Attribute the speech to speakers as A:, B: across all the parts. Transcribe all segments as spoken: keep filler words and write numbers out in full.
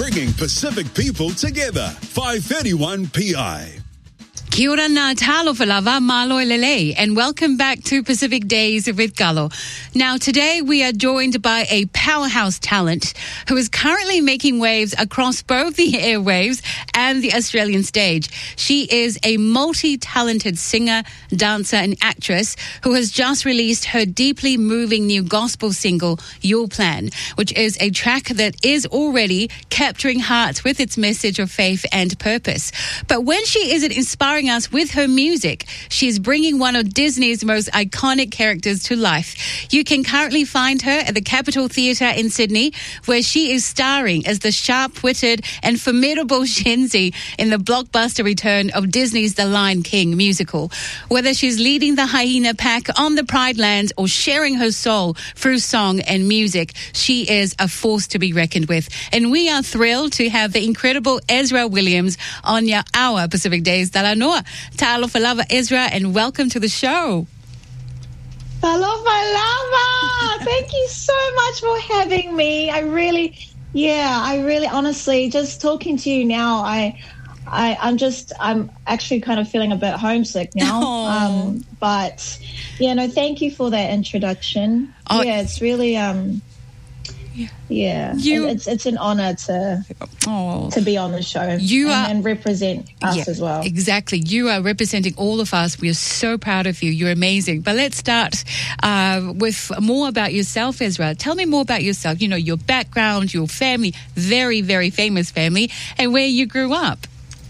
A: bringing Pacific people together. five thirty-one P I.
B: Kia ora ngā talofa lava, malo lele, and welcome back to Pacific Days with Galo. Now, today we are joined by a powerhouse talent who is currently making waves across both the airwaves and the Australian stage. She is a multi-talented singer, dancer, and actress who has just released her deeply moving new gospel single, Your Plan, which is a track that is already capturing hearts with its message of faith and purpose. But when she isn't inspiring us with her music, she is bringing one of Disney's most iconic characters to life. You can currently find her at the Capitol Theatre in Sydney, where she is starring as the sharp-witted and formidable Shenzi in the blockbuster return of Disney's The Lion King musical. Whether she's leading the hyena pack on the Pride Lands or sharing her soul through song and music, she is a force to be reckoned with. And we are thrilled to have the incredible Ezra Williams on our Pacific Days Talanoa. Talofa lava, Ezra, and welcome to the show.
C: Talofa lava! Thank you so much for having me. I really, yeah, I really, honestly, just talking to you now, I, I, I'm just, I'm actually kind of feeling a bit homesick now. Um, but yeah, no, thank you for that introduction. Oh, yeah, it's really, um, yeah, yeah. You, it's it's an honor to oh, to be on the show you and, are, and represent us yeah, as well.
B: Exactly. You are representing all of us. We are so proud of you. You're amazing. But let's start uh, with more about yourself, Ezra. Tell me more about yourself. You know, your background, your family, very, very famous family, and where you grew up.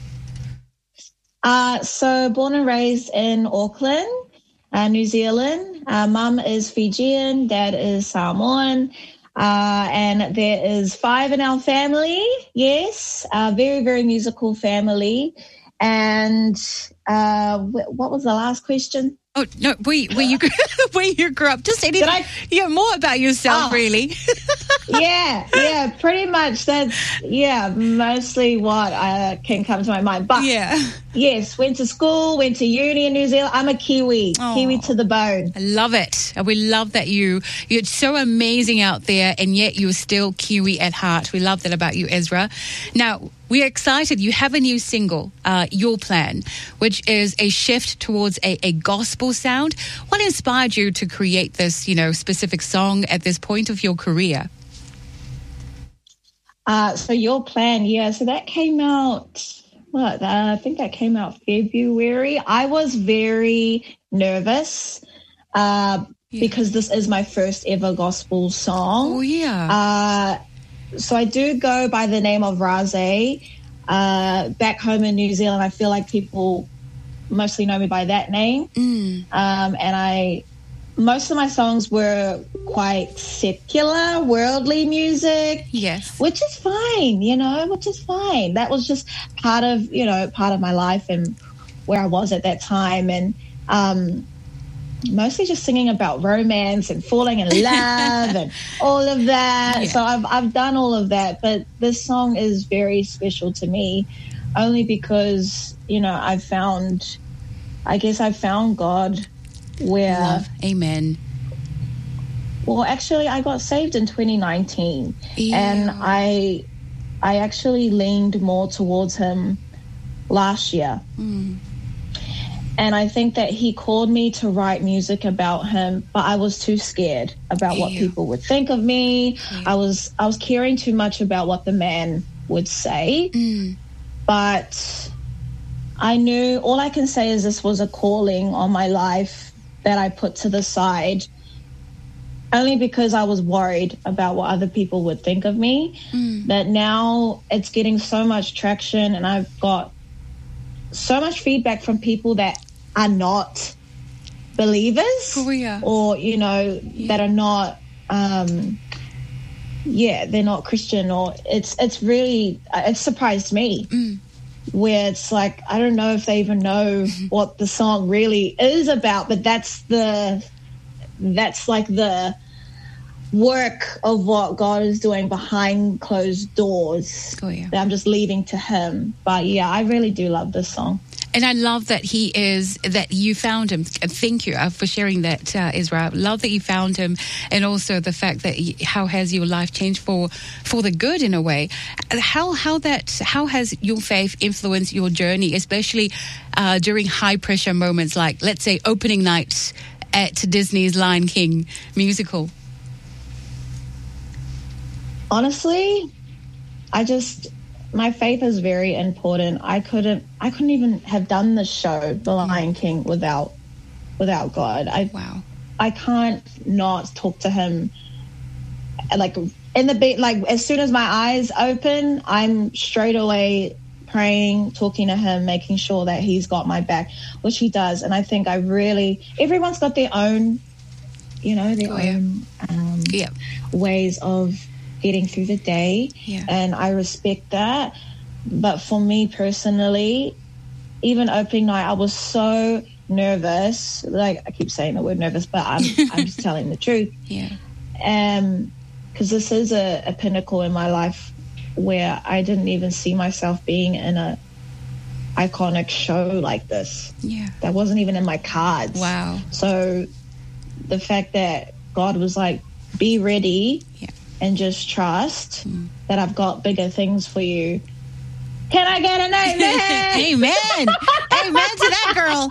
C: Uh, so born and raised in Auckland, uh, New Zealand. Uh, Mum is Fijian, dad is Samoan. Uh, and there is five in our family, yes, a very, very musical family. And uh, what was the last question?
B: Oh, no, where, where, you, where you grew up. Just anything, I, yeah, more about yourself, oh, really.
C: yeah, yeah, pretty much. That's, yeah, mostly what uh, can come to my mind. But, yeah. yes, went to school, went to uni in New Zealand. I'm a Kiwi, oh, Kiwi to the bone.
B: I love it. We love that you, you're so amazing out there, and yet you're still Kiwi at heart. We love that about you, Ezra. Now, we are excited. You have a new single, uh, Your Plan, which is a shift towards a, a gospel sound. What inspired you to create this, you know, specific song at this point of your career?
C: Uh, so Your Plan, yeah. So that came out, what, uh, I think that came out February. I was very nervous uh, yeah. because this is my first ever gospel song.
B: Oh, yeah.
C: Uh So I do go by the name of Raze. Uh, back home in New Zealand, I feel like people mostly know me by that name.
B: Mm.
C: Um, and I, most of my songs were quite secular, worldly music.
B: Yes.
C: Which is fine, you know, which is fine. That was just part of, you know, part of my life and where I was at that time. And, um, mostly just singing about romance and falling in love and all of that. Yeah. So I've I've done all of that, but this song is very special to me only because, you know, I've found, I guess I've found God where...
B: Love. Amen.
C: Well, actually, I got saved in twenty nineteen yeah. and I I actually leaned more towards him last year.
B: Mm.
C: And I think that he called me to write music about him, but I was too scared about what
B: yeah.
C: people would think of me.
B: Yeah.
C: I was I was caring too much about what the man would say.
B: Mm.
C: But I knew, all I can say is this was a calling on my life that I put to the side only because I was worried about what other people would think of me.
B: Mm.
C: That now it's getting so much traction and I've got so much feedback from people that are not believers
B: oh, yeah.
C: or, you know, yeah. that are not, um, yeah, they're not Christian or it's, it's really, it surprised me
B: mm.
C: where it's like, I don't know if they even know what the song really is about, but that's the, that's like the work of what God is doing behind closed doors
B: oh, yeah.
C: that I'm just leaving to him. But yeah, I really do love this song.
B: And I love that he is, that you found him. Thank you uh, for sharing that, uh, Ezra. Love that you found him, and also the fact that he, how has your life changed for for the good in a way. How how that how has your faith influenced your journey, especially uh, during high pressure moments like, let's say, opening night at Disney's Lion King musical?
C: Honestly, I just, my faith is very important. I couldn't, I couldn't even have done this show, The Lion King, without, without God. I,
B: Wow.
C: I can't not talk to him. Like in the beat, like as soon as my eyes open, I'm straight away praying, talking to him, making sure that he's got my back, which he does. And I think I really, everyone's got their own, you know, their
B: Oh, yeah.
C: own um,
B: Yeah.
C: ways of getting through the day,
B: Yeah.
C: and I respect that. But for me personally, even opening night, I was so nervous. Like I keep saying the word nervous, but I'm I'm just telling the truth.
B: Yeah.
C: Um, because this is a, a pinnacle in my life where I didn't even see myself being in a iconic show like this.
B: Yeah.
C: That wasn't even in my cards.
B: Wow.
C: So the fact that God was like, be ready,
B: Yeah.
C: and just trust that I've got bigger things for you. Can I get an amen?
B: Amen. Amen to that, girl.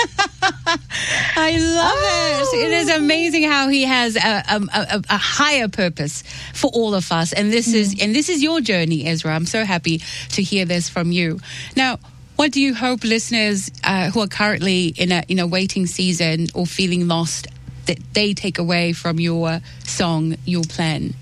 B: I love
C: Oh.
B: it. It is amazing how he has a, a, a, a higher purpose for all of us, and this is and this is your journey, Ezra. I'm so happy to hear this from you. Now, what do you hope listeners uh, who are currently in a in a waiting season or feeling lost, that they take away from your song, your plan?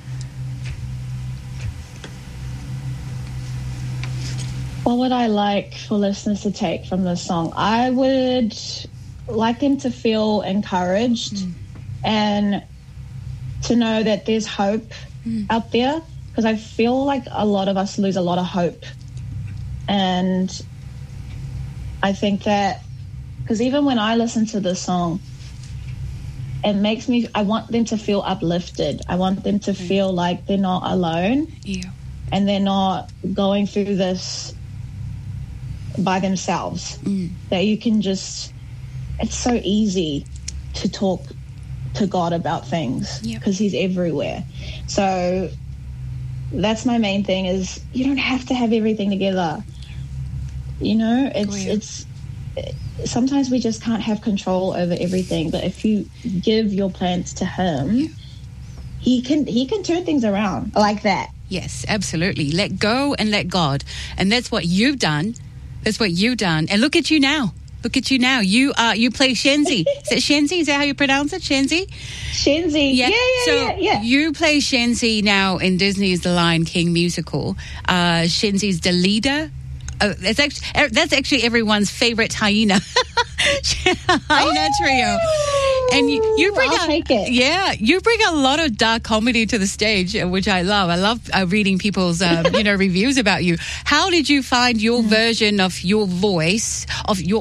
C: What would I like for listeners to take from this song? I would like them to feel encouraged mm. and to know that there's hope mm. out there, because I feel like a lot of us lose a lot of hope. And I think that, because even when I listen to this song, it makes me, I want them to feel uplifted. I want them to mm. feel like they're not alone.
B: Yeah.
C: And they're not going through this by themselves. Mm. That you can just, it's so easy to talk to God about things because yep. he's everywhere. So that's my main thing, is you don't have to have everything together. You know, it's, oh, yeah. it's, it, sometimes we just can't have control over everything, but if you give your plans to him, yeah. he can, he can turn things around like that.
B: Yes, absolutely. Let go and let God. And that's what you've done. That's what you've done. And look at you now. Look at you now. You are, you play Shenzi. Is it Shenzi? Is that how you pronounce it? Shenzi?
C: Shenzi. Yeah, yeah, yeah.
B: So
C: yeah, yeah.
B: you play Shenzi now in Disney's The Lion King musical. Uh, Shenzi's the leader. Uh, that's actually that's actually everyone's favorite hyena. hyena trio. And you, you bring
C: I'll
B: a,
C: take it.
B: yeah, you bring a lot of dark comedy to the stage, which I love. I love uh, reading people's, um, you know, reviews about you. How did you find your version of your voice, of your